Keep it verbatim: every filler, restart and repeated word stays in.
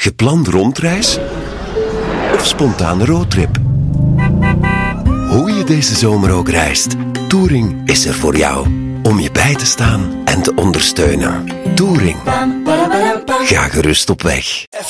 Gepland rondreis of spontane roadtrip? Hoe je deze zomer ook reist, Touring is er voor jou. Om je bij te staan en te ondersteunen. Touring. Ga gerust op weg.